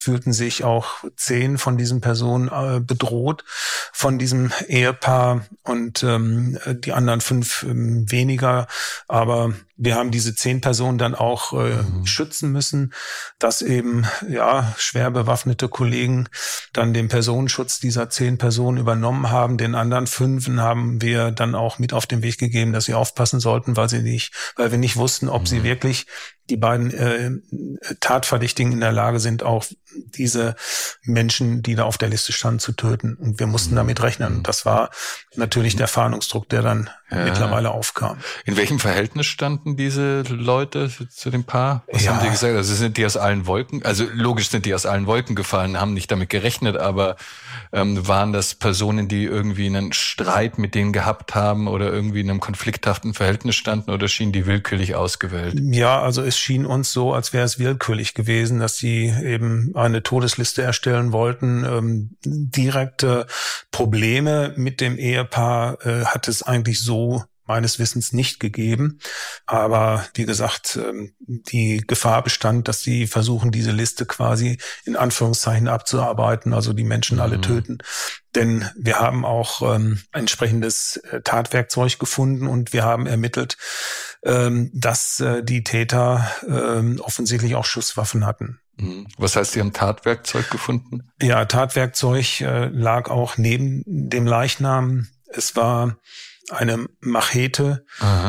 fühlten sich auch 10 von diesen Personen bedroht von diesem Ehepaar und die anderen 5 weniger. Aber wir haben diese 10 Personen dann auch schützen müssen, dass eben schwer bewaffnete Kollegen dann den Personenschutz dieser 10 Personen übernommen haben. Den anderen 5 haben wir dann auch mit auf den Weg gegeben, dass sie aufpassen sollten, weil wir nicht wussten, ob sie wirklich die beiden Tatverdächtigen in der Lage sind, auch diese Menschen, die da auf der Liste standen, zu töten. Und wir mussten damit rechnen. Das war natürlich der Fahndungsdruck, der dann mittlerweile aufkam. In welchem Verhältnis standen diese Leute zu dem Paar? Was haben die gesagt? Also sind die aus allen Wolken? Also logisch sind die aus allen Wolken gefallen, haben nicht damit gerechnet, aber waren das Personen, die irgendwie einen Streit mit denen gehabt haben oder irgendwie in einem konflikthaften Verhältnis standen, oder schienen die willkürlich ausgewählt? Ja, also es schien uns so, als wäre es willkürlich gewesen, dass sie eben eine Todesliste erstellen wollten. Direkte Probleme mit dem Ehepaar hat es eigentlich so meines Wissens nicht gegeben. Aber wie gesagt, die Gefahr bestand, dass sie versuchen, diese Liste quasi in Anführungszeichen abzuarbeiten, also die Menschen alle töten. Denn wir haben auch entsprechendes Tatwerkzeug gefunden und wir haben ermittelt, dass die Täter offensichtlich auch Schusswaffen hatten. Was heißt, Sie haben Tatwerkzeug gefunden? Ja, Tatwerkzeug lag auch neben dem Leichnam. Es war eine Machete,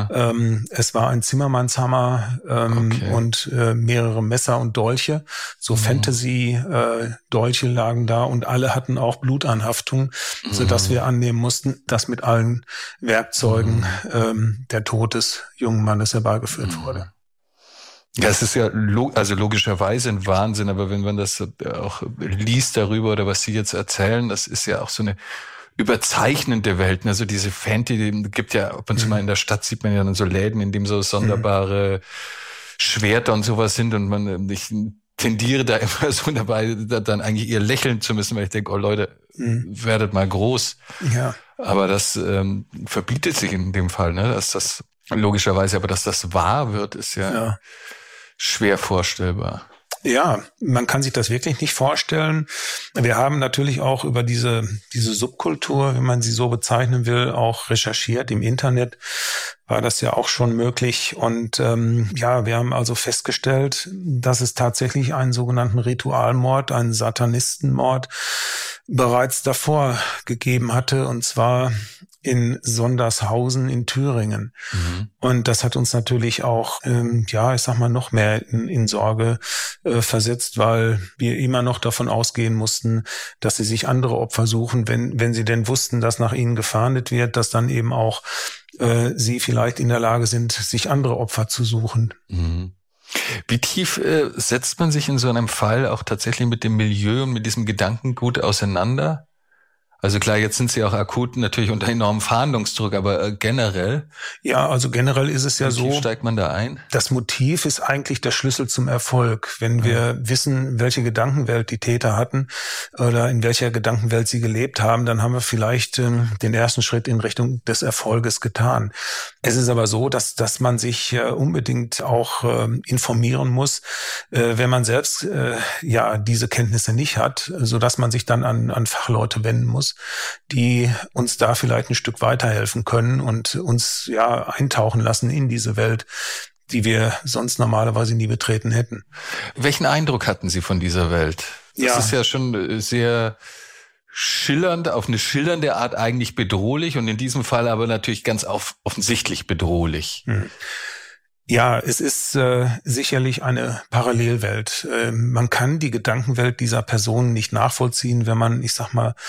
es war ein Zimmermannshammer und mehrere Messer und Dolche. So Fantasy-Dolche lagen da und alle hatten auch Blutanhaftung, sodass wir annehmen mussten, dass mit allen Werkzeugen der Tod des jungen Mannes herbeigeführt wurde. Ja, es ist ja logischerweise ein Wahnsinn, aber wenn man das auch liest darüber oder was Sie jetzt erzählen, das ist ja auch so eine überzeichnende Welten, also diese Fantasy, gibt ja ab und zu mal in der Stadt, sieht man ja dann so Läden, in dem so sonderbare Schwerter und sowas sind, und ich tendiere da immer so dabei, dann eigentlich eher lächeln zu müssen, weil ich denke, oh Leute, werdet mal groß. Ja. Aber das verbietet sich in dem Fall, ne, dass das logischerweise, aber dass das wahr wird, ist ja schwer vorstellbar. Ja, man kann sich das wirklich nicht vorstellen. Wir haben natürlich auch über diese Subkultur, wenn man sie so bezeichnen will, auch recherchiert. Im Internet war das ja auch schon möglich. Und wir haben also festgestellt, dass es tatsächlich einen sogenannten Ritualmord, einen Satanistenmord bereits davor gegeben hatte, und zwar in Sondershausen in Thüringen. Und das hat uns natürlich auch, noch mehr in Sorge versetzt, weil wir immer noch davon ausgehen mussten, dass sie sich andere Opfer suchen, wenn sie denn wussten, dass nach ihnen gefahndet wird, dass dann eben auch sie vielleicht in der Lage sind, sich andere Opfer zu suchen. Wie tief setzt man sich in so einem Fall auch tatsächlich mit dem Milieu und mit diesem Gedankengut auseinander? Also klar, jetzt sind Sie auch akut natürlich unter enormem Fahndungsdruck, aber generell? Ja, also generell ist es ja so. Wie tief steigt man da ein? Das Motiv ist eigentlich der Schlüssel zum Erfolg. Wenn wir wissen, welche Gedankenwelt die Täter hatten oder in welcher Gedankenwelt sie gelebt haben, dann haben wir vielleicht den ersten Schritt in Richtung des Erfolges getan. Es ist aber so, dass man sich unbedingt auch informieren muss, wenn man selbst diese Kenntnisse nicht hat, sodass man sich dann an Fachleute wenden muss, die uns da vielleicht ein Stück weiterhelfen können und uns eintauchen lassen in diese Welt, die wir sonst normalerweise nie betreten hätten. Welchen Eindruck hatten Sie von dieser Welt? Das ist ja schon sehr schillernd, auf eine schillernde Art eigentlich bedrohlich und in diesem Fall aber natürlich ganz offensichtlich bedrohlich. Ja, es ist sicherlich eine Parallelwelt. Man kann die Gedankenwelt dieser Person nicht nachvollziehen, wenn man, ich sag mal,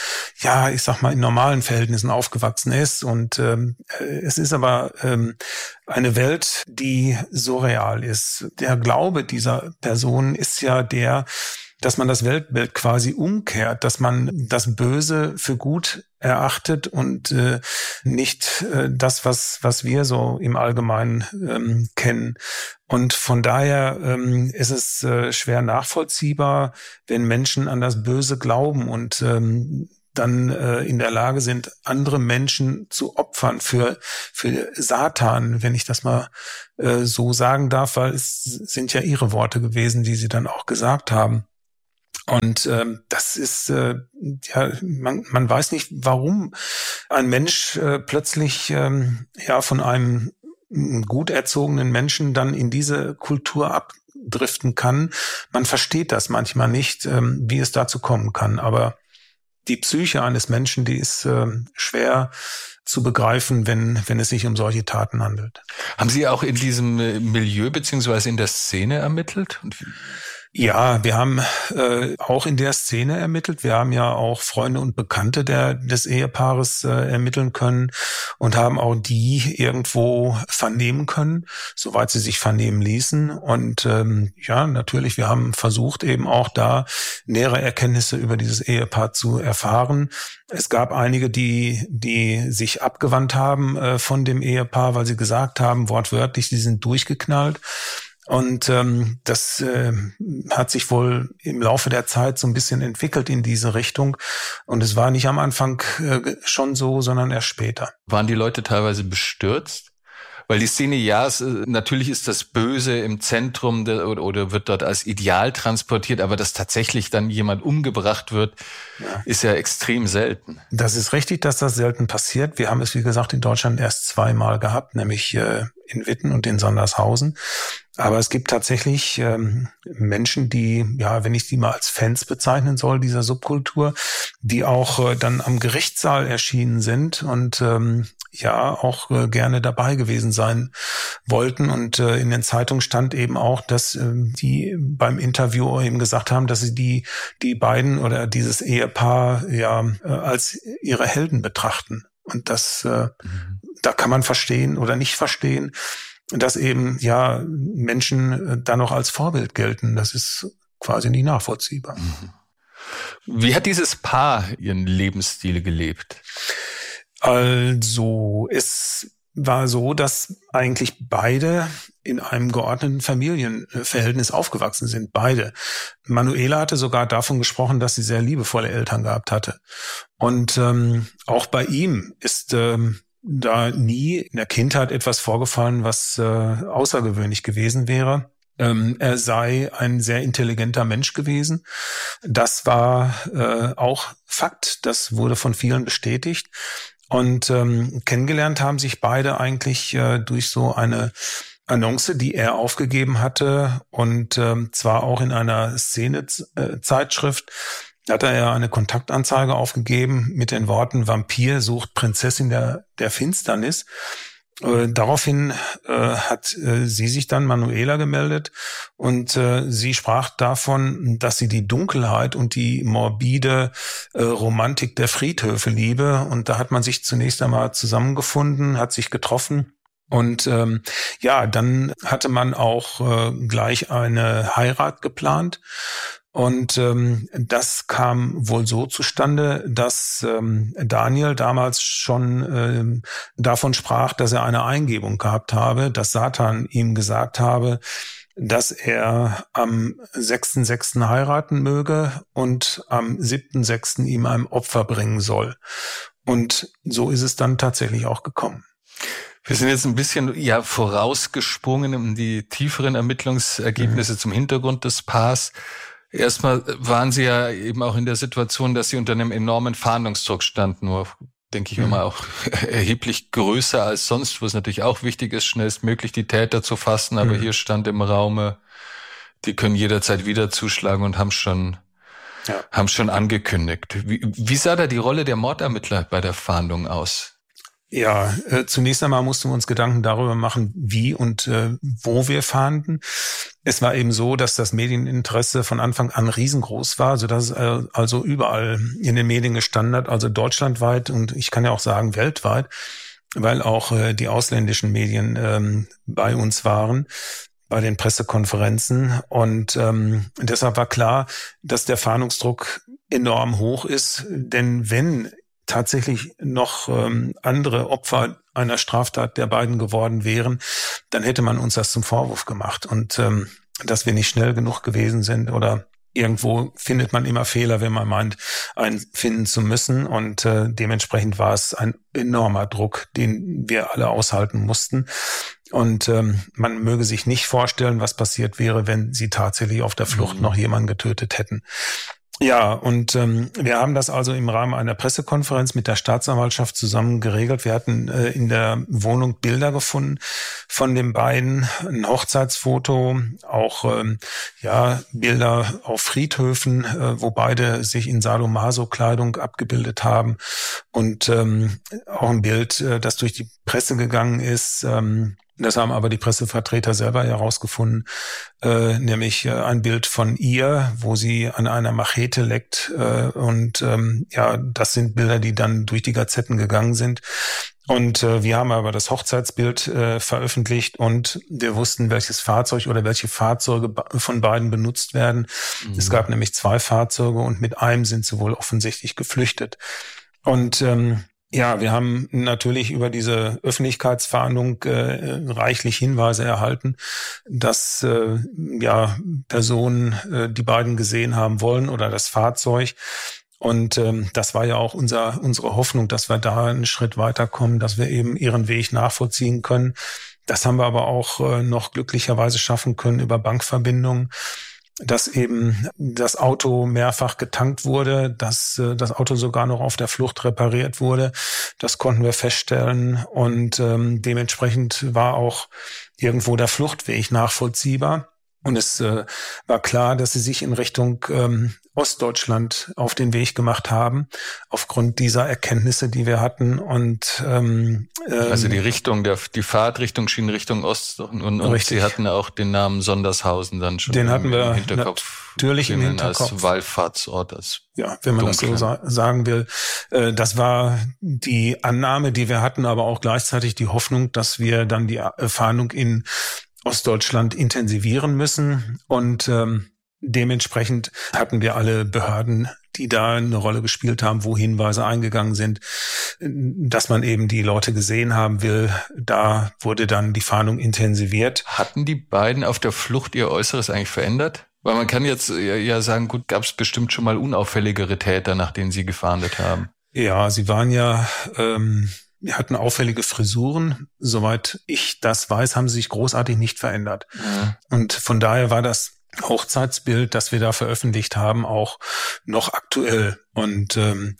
in normalen Verhältnissen aufgewachsen ist. Und es ist aber eine Welt, die surreal ist. Der Glaube dieser Person ist ja dass man das Weltbild quasi umkehrt, dass man das Böse für gut erachtet und nicht das, was wir so im Allgemeinen kennen. Und von daher ist es schwer nachvollziehbar, wenn Menschen an das Böse glauben und dann in der Lage sind, andere Menschen zu opfern für Satan, wenn ich das mal so sagen darf, weil es sind ja Ihre Worte gewesen, die Sie dann auch gesagt haben. Und das ist, man weiß nicht, warum ein Mensch plötzlich von einem gut erzogenen Menschen dann in diese Kultur abdriften kann. Man versteht das manchmal nicht, wie es dazu kommen kann. Aber die Psyche eines Menschen, die ist schwer zu begreifen, wenn es sich um solche Taten handelt. Haben Sie auch in diesem Milieu beziehungsweise in der Szene ermittelt? Ja, wir haben auch in der Szene ermittelt. Wir haben ja auch Freunde und Bekannte des Ehepaares ermitteln können und haben auch die irgendwo vernehmen können, soweit sie sich vernehmen ließen. Und natürlich, wir haben versucht, eben auch da nähere Erkenntnisse über dieses Ehepaar zu erfahren. Es gab einige, die sich abgewandt haben von dem Ehepaar, weil sie gesagt haben, wortwörtlich, sie sind durchgeknallt. Und das hat sich wohl im Laufe der Zeit so ein bisschen entwickelt in diese Richtung. Und es war nicht am Anfang schon so, sondern erst später. Waren die Leute teilweise bestürzt? Weil die Szene, natürlich ist das Böse im Zentrum oder wird dort als Ideal transportiert, aber dass tatsächlich dann jemand umgebracht wird, ist ja extrem selten. Das ist richtig, dass das selten passiert. Wir haben es, wie gesagt, in Deutschland erst zweimal gehabt, nämlich in Witten und in Sondershausen. Aber es gibt tatsächlich Menschen, die, wenn ich die mal als Fans bezeichnen soll, dieser Subkultur, die auch dann am Gerichtssaal erschienen sind und auch gerne dabei gewesen sein wollten. Und in den Zeitungen stand eben auch, dass die beim Interview eben gesagt haben, dass sie die beiden oder dieses Ehepaar als ihre Helden betrachten. Und das, da kann man verstehen oder nicht verstehen, dass eben Menschen da noch als Vorbild gelten. Das ist quasi nicht nachvollziehbar. Wie hat dieses Paar ihren Lebensstil gelebt? Also es war so, dass eigentlich beide in einem geordneten Familienverhältnis aufgewachsen sind. Beide. Manuela hatte sogar davon gesprochen, dass sie sehr liebevolle Eltern gehabt hatte. Und auch bei ihm ist da nie in der Kindheit etwas vorgefallen, was außergewöhnlich gewesen wäre. Er sei ein sehr intelligenter Mensch gewesen. Das war auch Fakt. Das wurde von vielen bestätigt. Und kennengelernt haben sich beide eigentlich durch so eine Annonce, die er aufgegeben hatte, und zwar auch in einer Szene-Zeitschrift. Da hat er ja eine Kontaktanzeige aufgegeben mit den Worten: Vampir sucht Prinzessin der Finsternis. Daraufhin hat sie sich dann, Manuela, gemeldet, und sie sprach davon, dass sie die Dunkelheit und die morbide Romantik der Friedhöfe liebe. Und da hat man sich zunächst einmal zusammengefunden, hat sich getroffen. Und dann hatte man auch gleich eine Heirat geplant. Und das kam wohl so zustande, dass Daniel damals schon davon sprach, dass er eine Eingebung gehabt habe, dass Satan ihm gesagt habe, dass er am 6.6. heiraten möge und am 7.6. ihm ein Opfer bringen soll. Und so ist es dann tatsächlich auch gekommen. Wir sind jetzt ein bisschen vorausgesprungen in die tieferen Ermittlungsergebnisse zum Hintergrund des Paars. Erstmal waren Sie ja eben auch in der Situation, dass Sie unter einem enormen Fahndungsdruck standen, nur, denke ich immer, auch erheblich größer als sonst, wo es natürlich auch wichtig ist, schnellstmöglich die Täter zu fassen. Aber hier stand im Raume, die können jederzeit wieder zuschlagen und haben schon angekündigt. Wie sah da die Rolle der Mordermittler bei der Fahndung aus? Ja, zunächst einmal mussten wir uns Gedanken darüber machen, wie und wo wir fahnden. Es war eben so, dass das Medieninteresse von Anfang an riesengroß war, sodass es also überall in den Medien gestanden hat, also deutschlandweit und ich kann ja auch sagen weltweit, weil auch die ausländischen Medien bei uns waren, bei den Pressekonferenzen. Und deshalb war klar, dass der Fahndungsdruck enorm hoch ist, denn wenn tatsächlich noch andere Opfer einer Straftat der beiden geworden wären, dann hätte man uns das zum Vorwurf gemacht. Und dass wir nicht schnell genug gewesen sind oder irgendwo findet man immer Fehler, wenn man meint, einen finden zu müssen. Und dementsprechend war es ein enormer Druck, den wir alle aushalten mussten. Und man möge sich nicht vorstellen, was passiert wäre, wenn sie tatsächlich auf der Flucht noch jemanden getötet hätten. Ja, und wir haben das also im Rahmen einer Pressekonferenz mit der Staatsanwaltschaft zusammen geregelt. Wir hatten in der Wohnung Bilder gefunden von den beiden, ein Hochzeitsfoto, auch Bilder auf Friedhöfen, wo beide sich in Sadomaso-Kleidung abgebildet haben und auch ein Bild, das durch die Presse gegangen ist. Das haben aber die Pressevertreter selber herausgefunden, nämlich ein Bild von ihr, wo sie an einer Machete leckt. Das sind Bilder, die dann durch die Gazetten gegangen sind. Und wir haben aber das Hochzeitsbild veröffentlicht und wir wussten, welches Fahrzeug oder welche Fahrzeuge von beiden benutzt werden. Mhm. Es gab nämlich 2 Fahrzeuge und mit einem sind sie wohl offensichtlich geflüchtet. Und wir haben natürlich über diese Öffentlichkeitsfahndung reichlich Hinweise erhalten, dass Personen die beiden gesehen haben wollen oder das Fahrzeug. Und das war ja auch unsere Hoffnung, dass wir da einen Schritt weiterkommen, dass wir eben ihren Weg nachvollziehen können. Das haben wir aber auch noch glücklicherweise schaffen können über Bankverbindungen, dass eben das Auto mehrfach getankt wurde, dass das Auto sogar noch auf der Flucht repariert wurde. Das konnten wir feststellen und dementsprechend war auch irgendwo der Fluchtweg nachvollziehbar. Und es war klar, dass sie sich in Richtung Ostdeutschland auf den Weg gemacht haben, aufgrund dieser Erkenntnisse, die wir hatten. Und also die Fahrtrichtung schien Richtung Ost und Sie hatten auch den Namen Sondershausen dann schon den hatten wir im Hinterkopf. Natürlich im Hinterkopf. Als Wallfahrtsort, wenn man das so sagen will. Das war die Annahme, die wir hatten, aber auch gleichzeitig die Hoffnung, dass wir dann die Fahndung in Ostdeutschland intensivieren müssen und dementsprechend hatten wir alle Behörden, die da eine Rolle gespielt haben, wo Hinweise eingegangen sind, dass man eben die Leute gesehen haben will. Da wurde dann die Fahndung intensiviert. Hatten die beiden auf der Flucht ihr Äußeres eigentlich verändert? Weil man kann jetzt ja sagen, gut, gab es bestimmt schon mal unauffälligere Täter, nach denen sie gefahndet haben. Ja, sie waren wir hatten auffällige Frisuren. Soweit ich das weiß, haben sie sich großartig nicht verändert. Ja. Und von daher war das Hochzeitsbild, das wir da veröffentlicht haben, auch noch aktuell. Und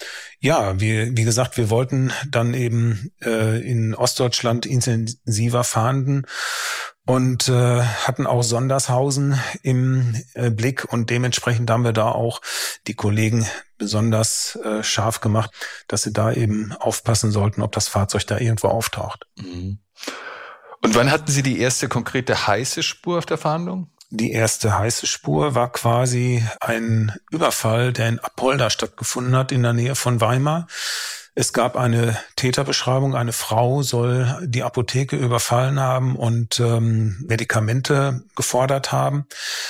wie gesagt, wir wollten dann eben in Ostdeutschland intensiver fahnden und hatten auch Sondershausen im Blick und dementsprechend haben wir da auch die Kollegen besonders scharf gemacht, dass sie da eben aufpassen sollten, ob das Fahrzeug da irgendwo auftaucht. Mhm. Und wann hatten Sie die erste konkrete heiße Spur auf der Fahndung? Die erste heiße Spur war quasi ein Überfall, der in Apolda stattgefunden hat, in der Nähe von Weimar. Es gab eine Täterbeschreibung, eine Frau soll die Apotheke überfallen haben und Medikamente gefordert haben.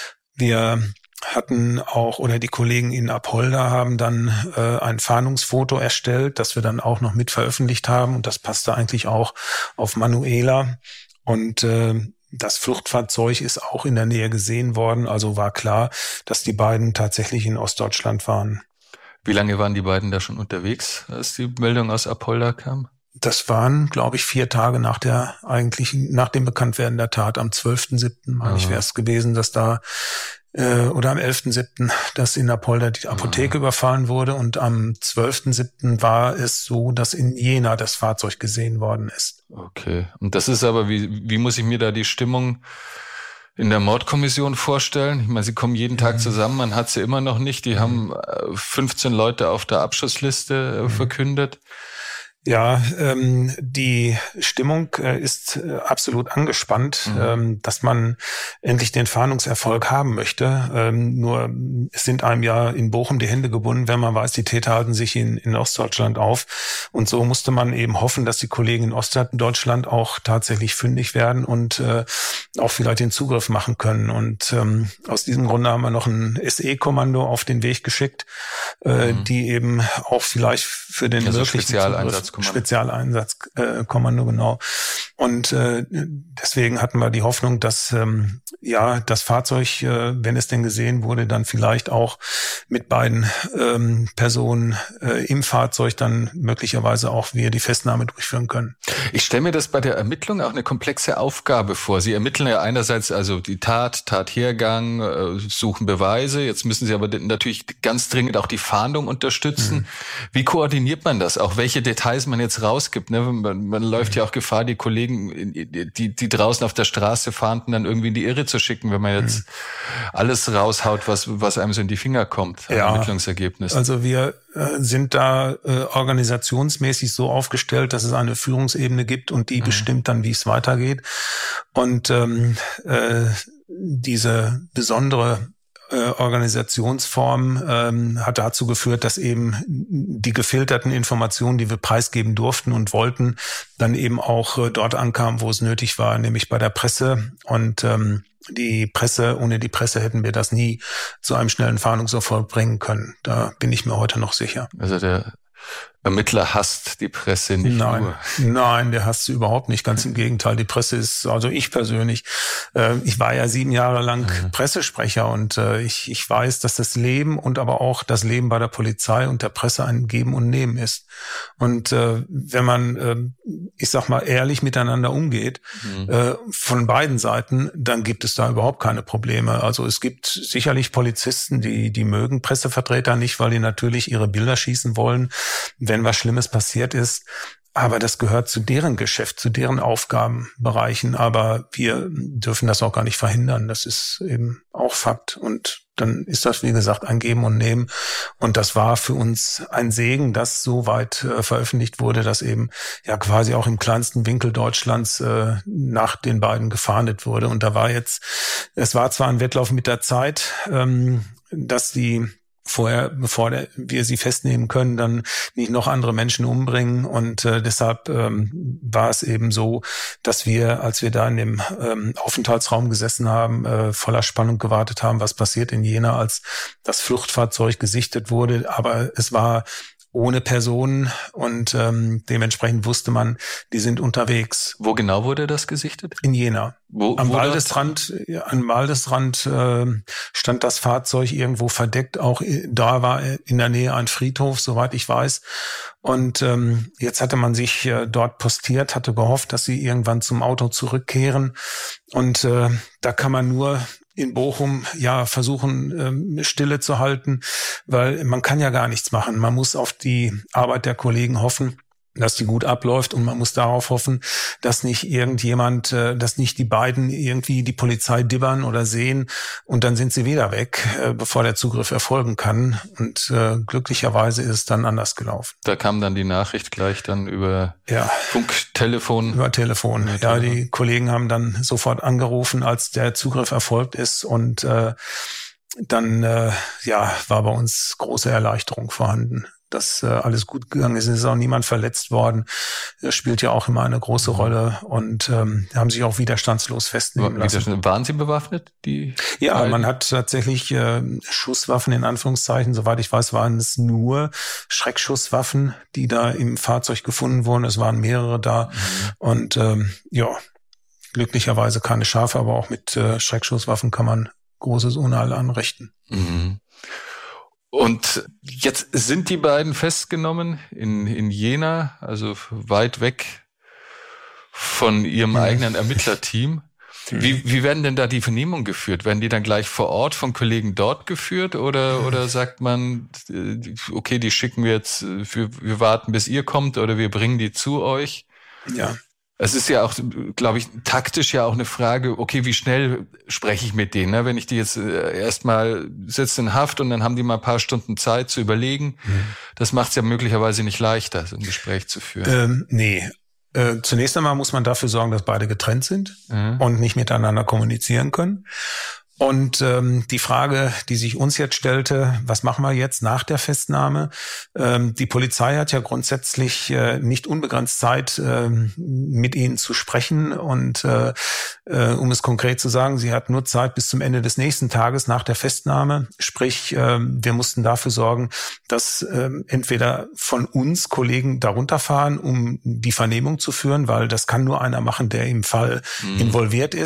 Wir hatten auch, oder die Kollegen in Apolda haben dann ein Fahndungsfoto erstellt, das wir dann auch noch mit veröffentlicht haben und das passte eigentlich auch auf Manuela und das Fluchtfahrzeug ist auch in der Nähe gesehen worden, also war klar, dass die beiden tatsächlich in Ostdeutschland waren. Wie lange waren die beiden da schon unterwegs, als die Meldung aus Apolda kam? Das waren, glaube ich, 4 Tage nach dem Bekanntwerden der Tat. Am 12.7. meine ich, wäre es gewesen, dass da oder am 11.7., dass in Apolda die Apotheke überfallen wurde und am 12.7. war es so, dass in Jena das Fahrzeug gesehen worden ist. Okay. Und das ist aber, wie muss ich mir da die Stimmung in der Mordkommission vorstellen? Ich meine, sie kommen jeden Tag zusammen, man hat sie immer noch nicht. Die haben 15 Leute auf der Abschussliste verkündet. Ja, die Stimmung ist absolut angespannt, dass man endlich den Fahndungserfolg haben möchte. Nur es sind einem ja in Bochum die Hände gebunden, wenn man weiß, die Täter halten sich in Ostdeutschland auf. Und so musste man eben hoffen, dass die Kollegen in Ostdeutschland auch tatsächlich fündig werden und auch vielleicht den Zugriff machen können. Und aus diesem Grunde haben wir noch ein SE-Kommando auf den Weg geschickt, die eben auch vielleicht für den möglichen Spezialeinsatzkommando, genau. Und deswegen hatten wir die Hoffnung, dass das Fahrzeug, wenn es denn gesehen wurde, dann vielleicht auch mit beiden Personen im Fahrzeug dann möglicherweise auch wir die Festnahme durchführen können. Ich stelle mir das bei der Ermittlung auch eine komplexe Aufgabe vor. Sie ermitteln ja einerseits also die Tathergang, suchen Beweise. Jetzt müssen Sie aber natürlich ganz dringend auch die Fahndung unterstützen. Wie koordiniert man das? Auch welche Details man jetzt rausgibt? Ne? Man läuft ja auch Gefahr, die Kollegen, die draußen auf der Straße fahnden, dann irgendwie in die Irre zu schicken, wenn man jetzt alles raushaut, was einem so in die Finger kommt an Ermittlungsergebnissen. Also wir sind da organisationsmäßig so aufgestellt, dass es eine Führungsebene gibt und die bestimmt dann, wie es weitergeht. Und diese besondere Organisationsform hat dazu geführt, dass eben die gefilterten Informationen, die wir preisgeben durften und wollten, dann eben auch dort ankamen, wo es nötig war, nämlich bei der Presse. Und ohne die Presse hätten wir das nie zu einem schnellen Fahndungserfolg bringen können. Da bin ich mir heute noch sicher. Also der Ermittler hasst die Presse nicht nur. Nein, der hasst sie überhaupt nicht. Ganz im Gegenteil. Die Presse ist, also ich persönlich, ich war ja 7 Jahre lang Pressesprecher und ich weiß, dass das Leben und aber auch das Leben bei der Polizei und der Presse ein Geben und Nehmen ist. Und wenn man, ich sag mal, ehrlich miteinander umgeht, von beiden Seiten, dann gibt es da überhaupt keine Probleme. Also es gibt sicherlich Polizisten, die mögen Pressevertreter nicht, weil die natürlich ihre Bilder schießen wollen, wenn was Schlimmes passiert ist. Aber das gehört zu deren Geschäft, zu deren Aufgabenbereichen. Aber wir dürfen das auch gar nicht verhindern. Das ist eben auch Fakt. Und dann ist das, wie gesagt, ein Geben und Nehmen. Und das war für uns ein Segen, dass so weit veröffentlicht wurde, dass eben ja quasi auch im kleinsten Winkel Deutschlands nach den beiden gefahndet wurde. Und es war zwar ein Wettlauf mit der Zeit, dass die bevor wir sie festnehmen können, dann nicht noch andere Menschen umbringen. Und deshalb war es eben so, dass wir, als wir da in dem Aufenthaltsraum gesessen haben, voller Spannung gewartet haben, was passiert in Jena, als das Fluchtfahrzeug gesichtet wurde. Aber es war ohne Personen und dementsprechend wusste man, die sind unterwegs. Wo genau wurde das gesichtet? In Jena. Am Waldesrand stand das Fahrzeug irgendwo verdeckt. Auch da war in der Nähe ein Friedhof, soweit ich weiß. Und jetzt hatte man sich dort postiert, hatte gehofft, dass sie irgendwann zum Auto zurückkehren. Und da kann man nur in Bochum versuchen, Stille zu halten, weil man kann ja gar nichts machen. Man muss auf die Arbeit der Kollegen hoffen, dass die gut abläuft, und man muss darauf hoffen, dass nicht dass nicht die beiden irgendwie die Polizei dibbern oder sehen und dann sind sie wieder weg, bevor der Zugriff erfolgen kann. Und glücklicherweise ist es dann anders gelaufen. Da kam dann die Nachricht gleich dann über Funktelefon. Über Telefon. Ja, die Kollegen haben dann sofort angerufen, als der Zugriff erfolgt ist, und dann war bei uns große Erleichterung vorhanden, dass alles gut gegangen ist. Es ist auch niemand verletzt worden. Das spielt ja auch immer eine große Rolle, und haben sich auch widerstandslos festnehmen lassen. Waren Sie bewaffnet? Ja, man hat tatsächlich Schusswaffen in Anführungszeichen. Soweit ich weiß, waren es nur Schreckschusswaffen, die da im Fahrzeug gefunden wurden. Es waren mehrere da. Und glücklicherweise keine scharfe, aber auch mit Schreckschusswaffen kann man großes Unheil anrichten. Mhm. Und jetzt sind die beiden festgenommen in Jena, also weit weg von ihrem eigenen Ermittlerteam. Wie werden denn da die Vernehmungen geführt? Werden die dann gleich vor Ort von Kollegen dort geführt, oder sagt man, okay, die schicken wir jetzt, wir warten, bis ihr kommt, oder wir bringen die zu euch? Ja. Es ist ja auch, glaube ich, taktisch ja auch eine Frage, okay, wie schnell spreche ich mit denen? Ne? Wenn ich die jetzt erstmal sitze in Haft und dann haben die mal ein paar Stunden Zeit zu überlegen, das macht es ja möglicherweise nicht leichter, so ein Gespräch zu führen. Nee. Zunächst einmal muss man dafür sorgen, dass beide getrennt sind und nicht miteinander kommunizieren können. Und die Frage, die sich uns jetzt stellte, was machen wir jetzt nach der Festnahme? Die Polizei hat ja grundsätzlich nicht unbegrenzt Zeit, mit ihnen zu sprechen. Und um es konkret zu sagen, sie hat nur Zeit bis zum Ende des nächsten Tages nach der Festnahme. Sprich, wir mussten dafür sorgen, dass entweder von uns Kollegen darunter fahren, um die Vernehmung zu führen, weil das kann nur einer machen, der im Fall involviert ist.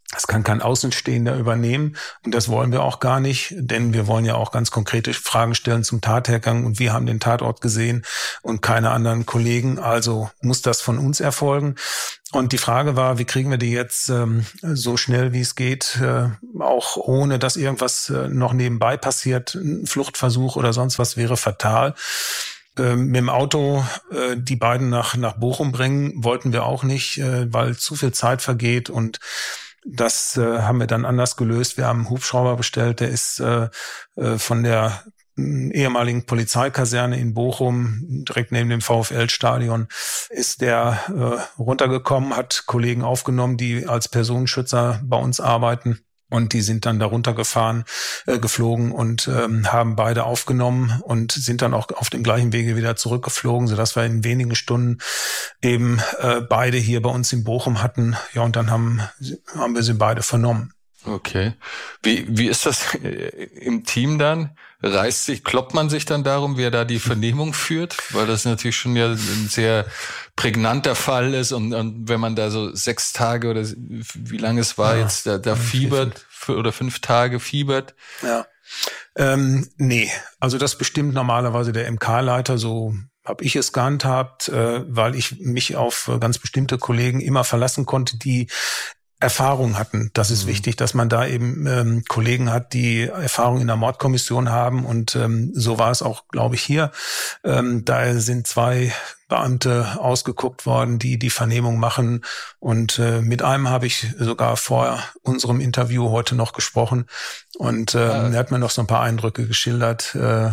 Das kann kein Außenstehender übernehmen und das wollen wir auch gar nicht, denn wir wollen ja auch ganz konkrete Fragen stellen zum Tathergang und wir haben den Tatort gesehen und keine anderen Kollegen, also muss das von uns erfolgen. Und die Frage war, wie kriegen wir die jetzt so schnell wie es geht, auch ohne dass irgendwas noch nebenbei passiert, ein Fluchtversuch oder sonst was wäre fatal. Mit dem Auto die beiden nach Bochum bringen wollten wir auch nicht, weil zu viel Zeit vergeht und das haben wir dann anders gelöst. Wir haben einen Hubschrauber bestellt, der ist von der ehemaligen Polizeikaserne in Bochum, direkt neben dem VfL-Stadion, ist der runtergekommen, hat Kollegen aufgenommen, die als Personenschützer bei uns arbeiten. Und die sind dann da runtergefahren, geflogen und haben beide aufgenommen und sind dann auch auf dem gleichen Wege wieder zurückgeflogen, sodass wir in wenigen Stunden eben beide hier bei uns in Bochum hatten. Ja, und dann haben wir sie beide vernommen. Okay. Wie ist das im Team dann? Kloppt man sich dann darum, wer da die Vernehmung führt? Weil das natürlich schon ja ein sehr prägnanter Fall ist und wenn man da so 6 Tage oder wie lange es war jetzt, da fiebert oder 5 Tage fiebert. Ja. Nee, also das bestimmt normalerweise der MK-Leiter, so habe ich es gehandhabt, weil ich mich auf ganz bestimmte Kollegen immer verlassen konnte, die Erfahrung hatten. Das ist wichtig, dass man da eben Kollegen hat, die Erfahrung in der Mordkommission haben und so war es auch, glaube ich, hier. Da sind 2 Beamte ausgeguckt worden, die die Vernehmung machen und mit einem habe ich sogar vor unserem Interview heute noch gesprochen und er hat mir noch so ein paar Eindrücke geschildert,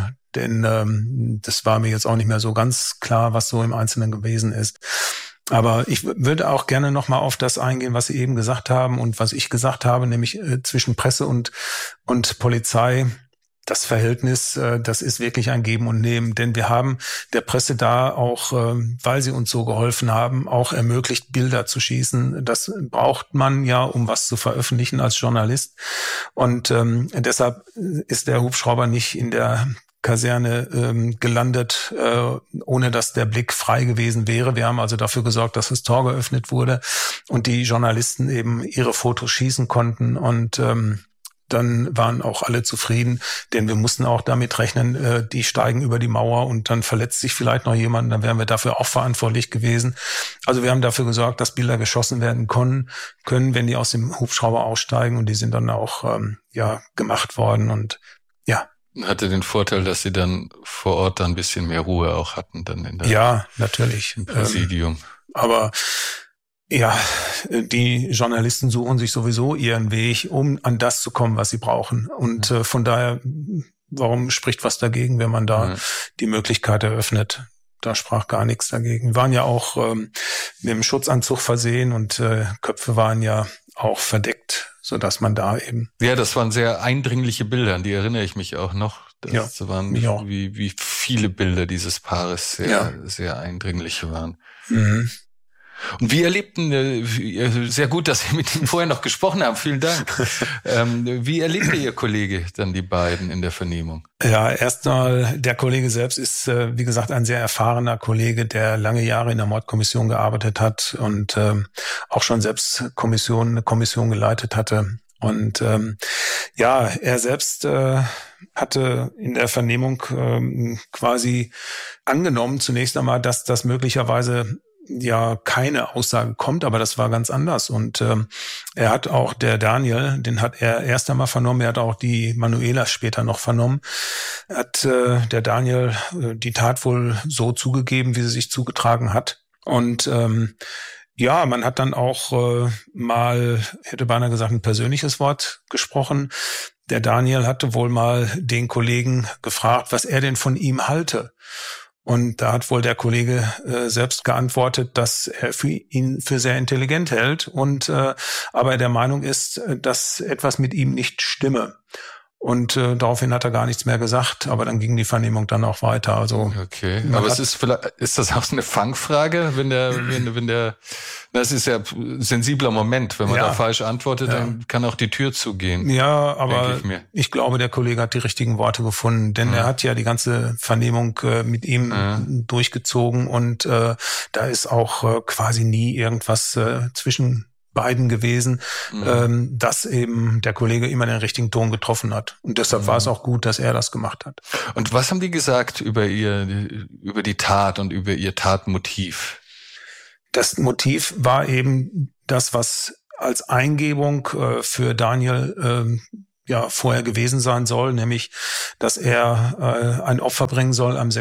denn das war mir jetzt auch nicht mehr so ganz klar, was so im Einzelnen gewesen ist. Aber ich würde auch gerne nochmal auf das eingehen, was Sie eben gesagt haben und was ich gesagt habe, nämlich zwischen Presse und Polizei. Das Verhältnis, das ist wirklich ein Geben und Nehmen, denn wir haben der Presse da auch, weil sie uns so geholfen haben, auch ermöglicht, Bilder zu schießen. Das braucht man ja, um was zu veröffentlichen als Journalist. Und deshalb ist der Hubschrauber nicht in der Kaserne gelandet, ohne dass der Blick frei gewesen wäre. Wir haben also dafür gesorgt, dass das Tor geöffnet wurde und die Journalisten eben ihre Fotos schießen konnten und dann waren auch alle zufrieden, denn wir mussten auch damit rechnen, die steigen über die Mauer und dann verletzt sich vielleicht noch jemand, dann wären wir dafür auch verantwortlich gewesen. Also wir haben dafür gesorgt, dass Bilder geschossen werden können, wenn die aus dem Hubschrauber aussteigen und die sind dann auch gemacht worden und ja. Hatte den Vorteil, dass sie dann vor Ort dann ein bisschen mehr Ruhe auch hatten dann in der ja, natürlich. Im Präsidium. Aber ja, die Journalisten suchen sich sowieso ihren Weg, um an das zu kommen, was sie brauchen. Und von daher, warum spricht was dagegen, wenn man da die Möglichkeit eröffnet? Da sprach gar nichts dagegen. Wir waren ja auch mit dem Schutzanzug versehen und Köpfe waren ja auch verdeckt, so dass man da eben. Ja, das waren sehr eindringliche Bilder, an die erinnere ich mich auch noch. Das waren wie viele Bilder dieses Paares sehr eindringliche waren. Mhm. Und wie erlebten, sehr gut, dass Sie mit ihm vorher noch gesprochen haben, vielen Dank. Wie erlebte Ihr Kollege dann die beiden in der Vernehmung? Ja, erstmal, der Kollege selbst ist, wie gesagt, ein sehr erfahrener Kollege, der lange Jahre in der Mordkommission gearbeitet hat und auch schon selbst eine Kommission geleitet hatte. Und er selbst hatte in der Vernehmung quasi angenommen zunächst einmal, dass das möglicherweise keine Aussage kommt, aber das war ganz anders. Und er hat auch, der Daniel, den hat er erst einmal vernommen, er hat auch die Manuela später noch vernommen, hat der Daniel die Tat wohl so zugegeben, wie sie sich zugetragen hat. Und man hat dann auch mal, hätte beinahe gesagt, ein persönliches Wort gesprochen. Der Daniel hatte wohl mal den Kollegen gefragt, was er denn von ihm halte. Und da hat wohl der Kollege selbst geantwortet, dass er ihn für sehr intelligent hält und aber er der Meinung ist, dass etwas mit ihm nicht stimme. Und daraufhin hat er gar nichts mehr gesagt, aber dann ging die Vernehmung dann auch weiter. Also okay, aber ist das auch eine Fangfrage, wenn der das ist ja ein sensibler Moment, wenn man da falsch antwortet, dann kann auch die Tür zugehen. Ja, aber ich glaube, der Kollege hat die richtigen Worte gefunden, denn er hat ja die ganze Vernehmung mit ihm durchgezogen und da ist auch quasi nie irgendwas beiden gewesen, dass eben der Kollege immer den richtigen Ton getroffen hat. Und deshalb war es auch gut, dass er das gemacht hat. Und was haben die gesagt über die Tat und über ihr Tatmotiv? Das Motiv war eben das, was als Eingebung für Daniel vorher gewesen sein soll, nämlich, dass er ein Opfer bringen soll am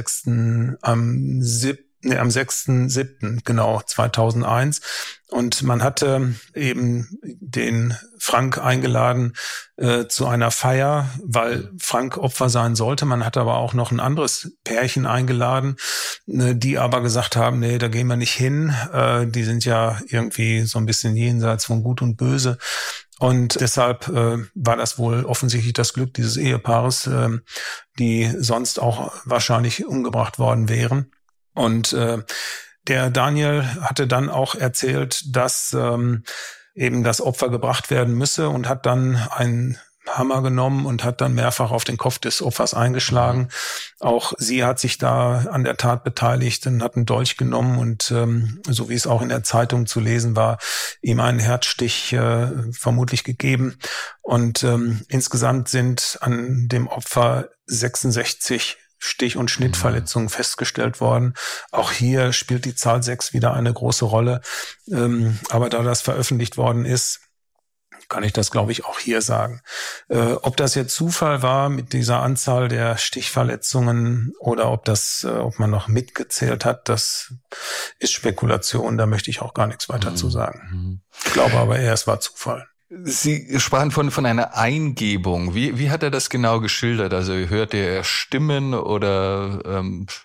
6.7., genau, 2001. Und man hatte eben den Frank eingeladen zu einer Feier, weil Frank Opfer sein sollte. Man hatte aber auch noch ein anderes Pärchen eingeladen, die aber gesagt haben, nee, da gehen wir nicht hin. Die sind ja irgendwie so ein bisschen jenseits von Gut und Böse. Und deshalb war das wohl offensichtlich das Glück dieses Ehepaares, die sonst auch wahrscheinlich umgebracht worden wären. Und der Daniel hatte dann auch erzählt, dass eben das Opfer gebracht werden müsse und hat dann einen Hammer genommen und hat dann mehrfach auf den Kopf des Opfers eingeschlagen. Auch sie hat sich da an der Tat beteiligt und hat einen Dolch genommen und so wie es auch in der Zeitung zu lesen war, ihm einen Herzstich vermutlich gegeben. Und insgesamt sind an dem Opfer 66 Stich- und Schnittverletzungen festgestellt worden. Auch hier spielt die Zahl 6 wieder eine große Rolle. Aber da das veröffentlicht worden ist, kann ich das, glaube ich, auch hier sagen. Ob das jetzt Zufall war mit dieser Anzahl der Stichverletzungen oder ob man noch mitgezählt hat, das ist Spekulation. Da möchte ich auch gar nichts weiter zu sagen. Ich glaube aber eher, es war Zufall. Sie sprachen von einer Eingebung. Wie hat er das genau geschildert? Also hörte er Stimmen oder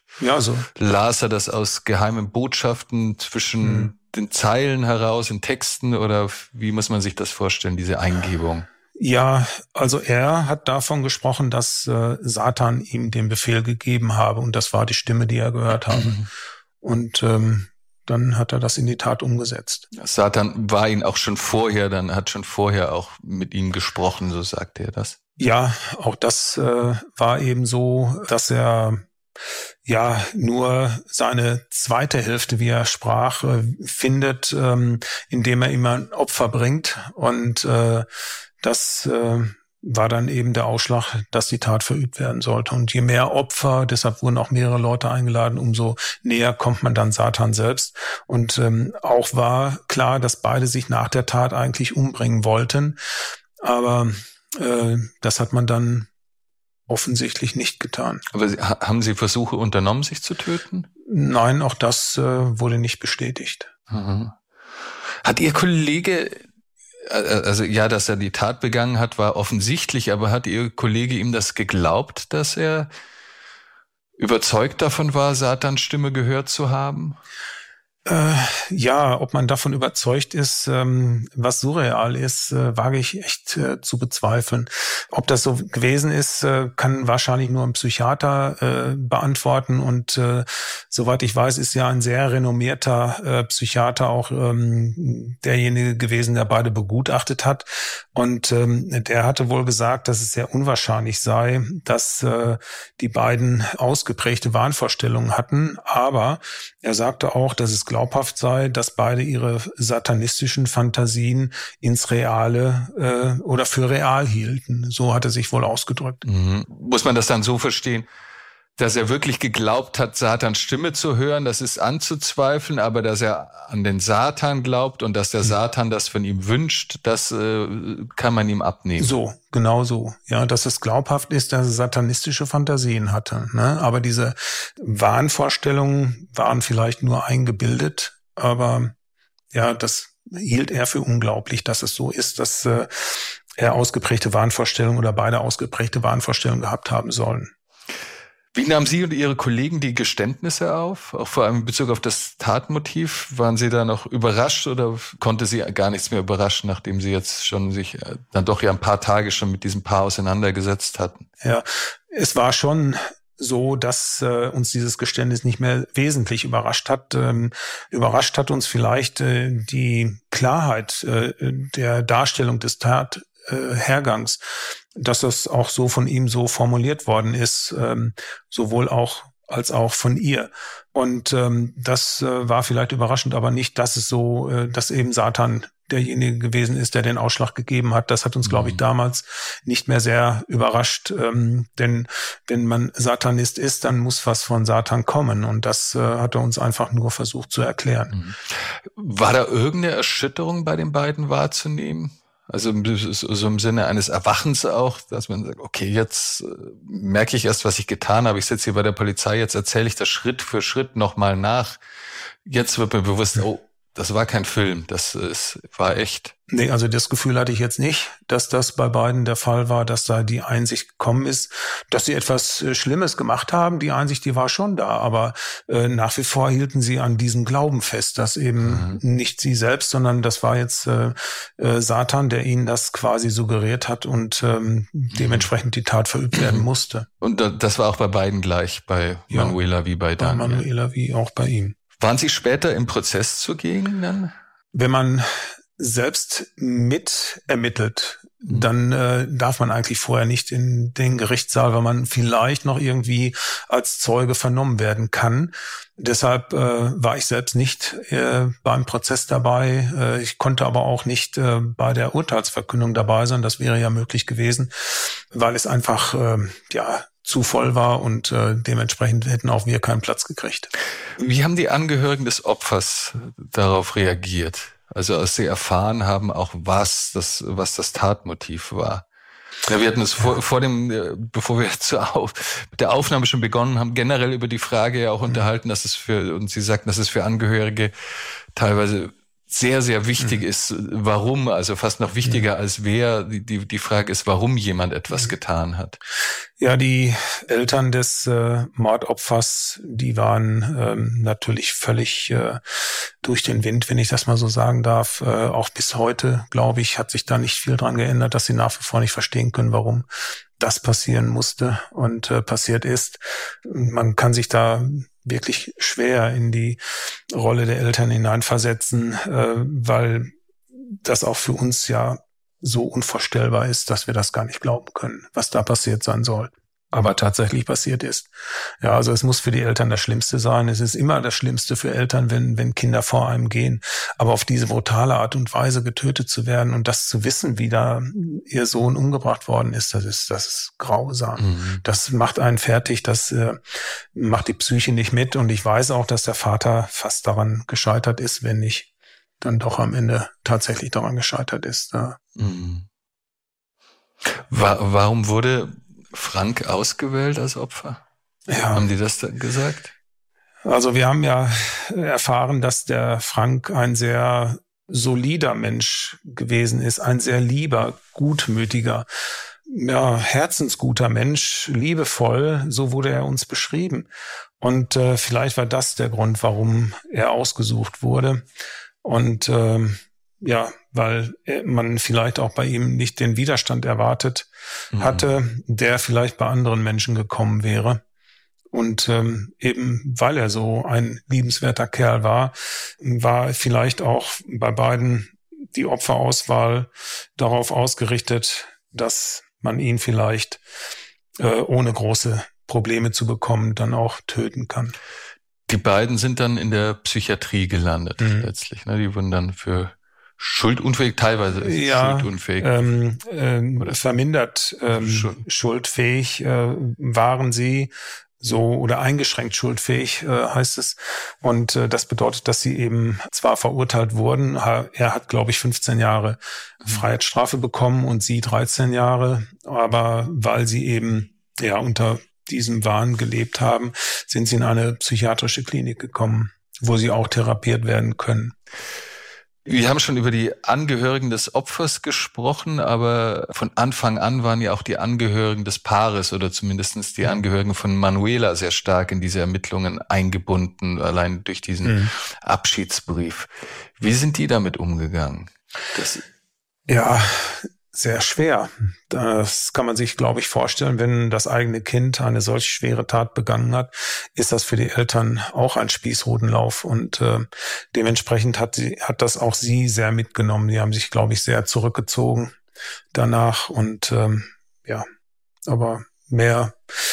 las er das aus geheimen Botschaften zwischen den Zeilen heraus, in Texten, oder wie muss man sich das vorstellen, diese Eingebung? Ja, also er hat davon gesprochen, dass Satan ihm den Befehl gegeben habe und das war die Stimme, die er gehört habe. Und dann hat er das in die Tat umgesetzt. Satan war ihn auch schon vorher, hat schon vorher auch mit ihm gesprochen, so sagte er das. Ja, auch das war eben so, dass er nur seine zweite Hälfte, wie er sprach, findet, indem er ihm ein Opfer bringt. Und das war dann eben der Ausschlag, dass die Tat verübt werden sollte. Und je mehr Opfer, deshalb wurden auch mehrere Leute eingeladen, umso näher kommt man dann Satan selbst. Und auch war klar, dass beide sich nach der Tat eigentlich umbringen wollten. Aber das hat man dann offensichtlich nicht getan. Aber haben Sie Versuche unternommen, sich zu töten? Nein, auch das wurde nicht bestätigt. Hat Ihr Kollege, also ja, dass er die Tat begangen hat, war offensichtlich, aber hat Ihr Kollege ihm das geglaubt, dass er überzeugt davon war, Satans Stimme gehört zu haben? Ob man davon überzeugt ist, was surreal ist, wage ich echt zu bezweifeln. Ob das so gewesen ist, kann wahrscheinlich nur ein Psychiater beantworten. Und soweit ich weiß, ist ja ein sehr renommierter Psychiater auch derjenige gewesen, der beide begutachtet hat. Und der hatte wohl gesagt, dass es sehr unwahrscheinlich sei, dass die beiden ausgeprägte Wahnvorstellungen hatten. Aber er sagte auch, dass es glaubhaft sei, dass beide ihre satanistischen Fantasien ins Reale oder für real hielten. So hat er sich wohl ausgedrückt. Muss man das dann so verstehen, dass er wirklich geglaubt hat, Satans Stimme zu hören? Das ist anzuzweifeln, aber dass er an den Satan glaubt und dass der Satan das von ihm wünscht, das kann man ihm abnehmen. So, genau so. Ja, dass es glaubhaft ist, dass er satanistische Fantasien hatte. Ne? Aber diese Wahnvorstellungen waren vielleicht nur eingebildet. Aber ja, das hielt er für unglaublich, dass es so ist, dass er ausgeprägte Wahnvorstellungen oder beide ausgeprägte Wahnvorstellungen gehabt haben sollen. Wie nahmen Sie und Ihre Kollegen die Geständnisse auf? Auch vor allem in Bezug auf das Tatmotiv. Waren Sie da noch überrascht oder konnte Sie gar nichts mehr überraschen, nachdem Sie jetzt schon sich dann doch ja ein paar Tage schon mit diesem Paar auseinandergesetzt hatten? Ja, es war schon so, dass uns dieses Geständnis nicht mehr wesentlich überrascht hat. Überrascht hat uns vielleicht die Klarheit der Darstellung des Tathergangs, dass das auch so von ihm so formuliert worden ist, sowohl auch als auch von ihr. Und das war vielleicht überraschend, aber nicht, dass es so, dass eben Satan derjenige gewesen ist, der den Ausschlag gegeben hat. Das hat uns, glaube ich, damals nicht mehr sehr überrascht. Denn wenn man Satanist ist, dann muss was von Satan kommen. Und das hat er uns einfach nur versucht zu erklären. War da irgendeine Erschütterung bei den beiden wahrzunehmen? Also so im Sinne eines Erwachens auch, dass man sagt, okay, jetzt merke ich erst, was ich getan habe. Ich sitze hier bei der Polizei, jetzt erzähle ich das Schritt für Schritt nochmal nach. Jetzt wird mir bewusst, oh, das war kein Film, war echt. Nee, also das Gefühl hatte ich jetzt nicht, dass das bei beiden der Fall war, dass da die Einsicht gekommen ist, dass sie etwas Schlimmes gemacht haben. Die Einsicht, die war schon da, aber nach wie vor hielten sie an diesem Glauben fest, dass eben nicht sie selbst, sondern das war jetzt Satan, der ihnen das quasi suggeriert hat und dementsprechend die Tat verübt werden musste. Und das war auch bei beiden gleich, bei Manuela wie bei Daniel. Bei Manuela wie auch bei ihm. Waren Sie später im Prozess zugegen dann? Wenn man selbst mit ermittelt, dann darf man eigentlich vorher nicht in den Gerichtssaal, weil man vielleicht noch irgendwie als Zeuge vernommen werden kann. Deshalb war ich selbst nicht beim Prozess dabei. Ich konnte aber auch nicht bei der Urteilsverkündung dabei sein. Das wäre ja möglich gewesen, weil es einfach zu voll war und dementsprechend hätten auch wir keinen Platz gekriegt. Wie haben die Angehörigen des Opfers darauf reagiert? Also als sie erfahren haben, auch was das Tatmotiv war. Ja, wir hatten es bevor wir mit der Aufnahme schon begonnen haben, generell über die Frage ja auch unterhalten, und Sie sagten, dass es für Angehörige teilweise sehr, sehr wichtig ist. Warum? Also fast noch wichtiger als wer. Die Frage ist, warum jemand etwas getan hat. Ja, die Eltern des Mordopfers, die waren natürlich völlig durch den Wind, wenn ich das mal so sagen darf. Auch bis heute, glaube ich, hat sich da nicht viel dran geändert, dass sie nach wie vor nicht verstehen können, warum das passieren musste und passiert ist. Man kann sich da wirklich schwer in die Rolle der Eltern hineinversetzen, weil das auch für uns ja so unvorstellbar ist, dass wir das gar nicht glauben können, was da passiert sein soll. Aber tatsächlich passiert ist. Ja, also es muss für die Eltern das Schlimmste sein. Es ist immer das Schlimmste für Eltern, wenn Kinder vor einem gehen. Aber auf diese brutale Art und Weise getötet zu werden und das zu wissen, wie da ihr Sohn umgebracht worden ist, das ist grausam. Das macht einen fertig, das macht die Psyche nicht mit. Und ich weiß auch, dass der Vater fast daran gescheitert ist, wenn nicht dann doch am Ende tatsächlich daran gescheitert ist. Ja. Warum wurde Frank ausgewählt als Opfer? Ja. Haben die das gesagt? Also wir haben ja erfahren, dass der Frank ein sehr solider Mensch gewesen ist, ein sehr lieber, gutmütiger, herzensguter Mensch, liebevoll, so wurde er uns beschrieben. Und vielleicht war das der Grund, warum er ausgesucht wurde. Und weil man vielleicht auch bei ihm nicht den Widerstand erwartet hatte, der vielleicht bei anderen Menschen gekommen wäre. Und eben weil er so ein liebenswerter Kerl war vielleicht auch bei beiden die Opferauswahl darauf ausgerichtet, dass man ihn vielleicht ohne große Probleme zu bekommen dann auch töten kann. Die beiden sind dann in der Psychiatrie gelandet letztlich. Ne? Die wurden dann für schuldunfähig, teilweise schuldunfähig. Vermindert schuldfähig waren sie, so oder eingeschränkt schuldfähig heißt es. Und das bedeutet, dass sie eben zwar verurteilt wurden, er hat, glaube ich, 15 Jahre Freiheitsstrafe bekommen und sie 13 Jahre, aber weil sie eben unter diesem Wahn gelebt haben, sind sie in eine psychiatrische Klinik gekommen, wo sie auch therapiert werden können. Wir haben schon über die Angehörigen des Opfers gesprochen, aber von Anfang an waren ja auch die Angehörigen des Paares oder zumindest die Angehörigen von Manuela sehr stark in diese Ermittlungen eingebunden, allein durch diesen Abschiedsbrief. Wie sind die damit umgegangen? Sehr schwer. Das kann man sich, glaube ich, vorstellen, wenn das eigene Kind eine solch schwere Tat begangen hat, ist das für die Eltern auch ein Spießrutenlauf und dementsprechend hat das auch sie sehr mitgenommen. Die haben sich, glaube ich, sehr zurückgezogen danach und aber mehr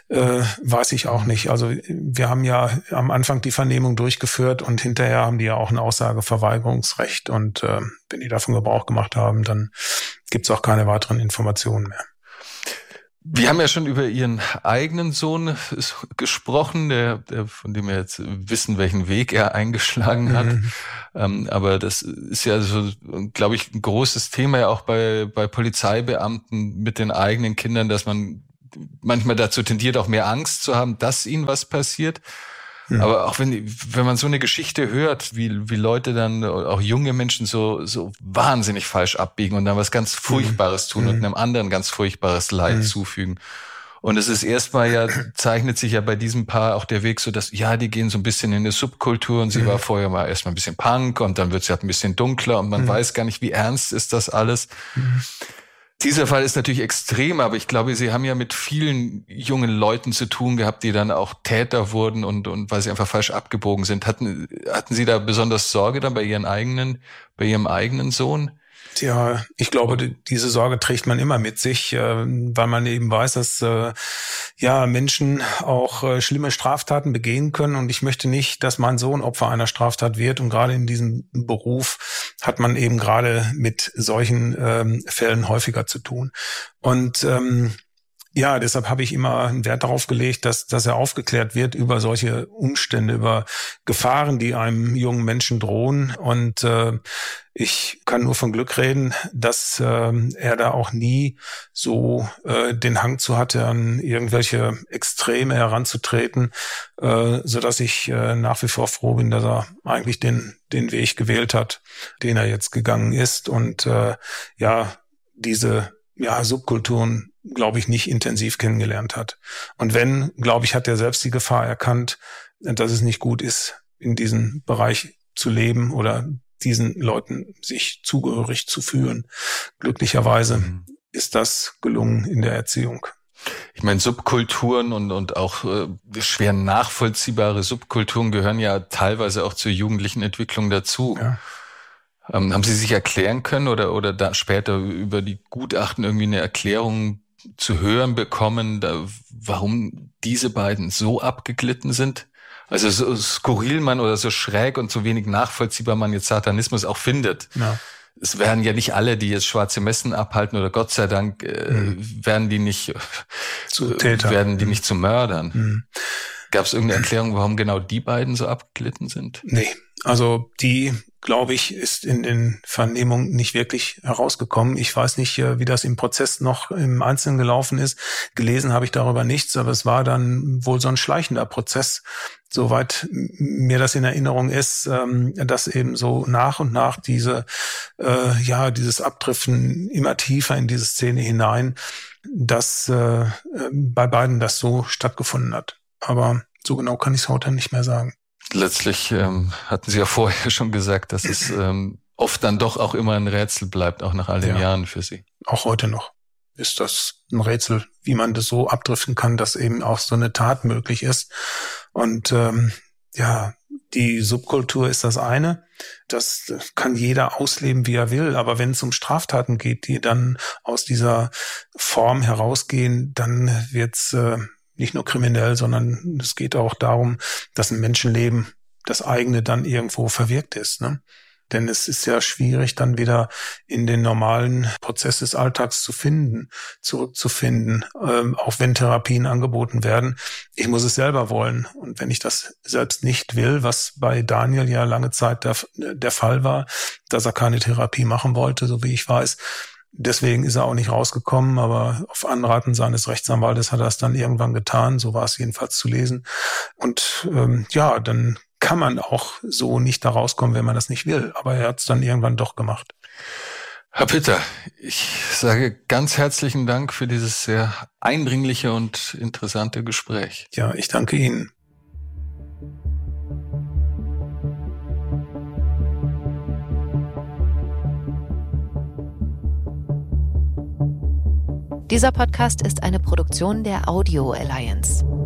weiß ich auch nicht. Also wir haben ja am Anfang die Vernehmung durchgeführt und hinterher haben die ja auch ein Aussageverweigerungsrecht. Und wenn die davon Gebrauch gemacht haben, dann gibt's auch keine weiteren Informationen mehr. Wir haben ja schon über Ihren eigenen Sohn gesprochen, der von dem wir jetzt wissen, welchen Weg er eingeschlagen hat. Aber das ist ja so, glaube ich, ein großes Thema ja auch bei Polizeibeamten mit den eigenen Kindern, dass man manchmal dazu tendiert, auch mehr Angst zu haben, dass ihnen was passiert. Aber auch wenn man so eine Geschichte hört, wie Leute dann, auch junge Menschen so wahnsinnig falsch abbiegen und dann was ganz Furchtbares tun und einem anderen ganz furchtbares Leid zufügen. Und es ist erstmal zeichnet sich ja bei diesem Paar auch der Weg so, dass, die gehen so ein bisschen in eine Subkultur und sie war vorher mal erstmal ein bisschen Punk und dann wird sie halt ein bisschen dunkler und man weiß gar nicht, wie ernst ist das alles. Dieser Fall ist natürlich extrem, aber ich glaube, Sie haben ja mit vielen jungen Leuten zu tun gehabt, die dann auch Täter wurden und weil sie einfach falsch abgebogen sind. Hatten Sie da besonders Sorge dann bei Ihrem eigenen Sohn? Ja, ich glaube, diese Sorge trägt man immer mit sich, weil man eben weiß, dass Menschen auch schlimme Straftaten begehen können. Und ich möchte nicht, dass mein Sohn Opfer einer Straftat wird. Und gerade in diesem Beruf hat man eben gerade mit solchen Fällen häufiger zu tun. Und deshalb habe ich immer einen Wert darauf gelegt, dass er aufgeklärt wird über solche Umstände, über Gefahren, die einem jungen Menschen drohen. Und ich kann nur von Glück reden, dass er da auch nie so den Hang zu hatte, an irgendwelche Extreme heranzutreten, sodass ich nach wie vor froh bin, dass er eigentlich den Weg gewählt hat, den er jetzt gegangen ist. Und diese Subkulturen, glaube ich, nicht intensiv kennengelernt hat. Und wenn, glaube ich, hat er selbst die Gefahr erkannt, dass es nicht gut ist, in diesem Bereich zu leben oder diesen Leuten sich zugehörig zu fühlen. Glücklicherweise ist das gelungen in der Erziehung. Ich meine, Subkulturen und auch schwer nachvollziehbare Subkulturen gehören ja teilweise auch zur jugendlichen Entwicklung dazu. Ja. Haben Sie sich erklären können oder da später über die Gutachten irgendwie eine Erklärung zu hören bekommen, warum diese beiden so abgeglitten sind? Also so skurril man oder so schräg und so wenig nachvollziehbar man jetzt Satanismus auch findet. Ja. Es werden ja nicht alle, die jetzt schwarze Messen abhalten oder Gott sei Dank werden die nicht zu Tätern, werden die nicht zu Mördern. Gab es irgendeine Erklärung, warum genau die beiden so abgeglitten sind? Nee, also die, glaube ich, ist in den Vernehmungen nicht wirklich herausgekommen. Ich weiß nicht, wie das im Prozess noch im Einzelnen gelaufen ist. Gelesen habe ich darüber nichts, aber es war dann wohl so ein schleichender Prozess, soweit mir das in Erinnerung ist, dass eben so nach und nach dieses Abdriften immer tiefer in diese Szene hinein, dass bei beiden das so stattgefunden hat. Aber so genau kann ich es heute nicht mehr sagen. Letztlich hatten Sie ja vorher schon gesagt, dass es oft dann doch auch immer ein Rätsel bleibt, auch nach all den Jahren für Sie. Auch heute noch ist das ein Rätsel, wie man das so abdriften kann, dass eben auch so eine Tat möglich ist. Und die Subkultur ist das eine. Das kann jeder ausleben, wie er will. Aber wenn es um Straftaten geht, die dann aus dieser Form herausgehen, dann wird's nicht nur kriminell, sondern es geht auch darum, dass ein Menschenleben, das eigene, dann irgendwo verwirkt ist, ne? Denn es ist ja schwierig, dann wieder in den normalen Prozess des Alltags zurückzufinden, auch wenn Therapien angeboten werden. Ich muss es selber wollen. Und wenn ich das selbst nicht will, was bei Daniel ja lange Zeit der Fall war, dass er keine Therapie machen wollte, so wie ich weiß, deswegen ist er auch nicht rausgekommen, aber auf Anraten seines Rechtsanwaltes hat er es dann irgendwann getan, so war es jedenfalls zu lesen. Und dann kann man auch so nicht da rauskommen, wenn man das nicht will. Aber er hat es dann irgendwann doch gemacht. Herr Pitter, ich sage ganz herzlichen Dank für dieses sehr eindringliche und interessante Gespräch. Ja, ich danke Ihnen. Dieser Podcast ist eine Produktion der Audio Alliance.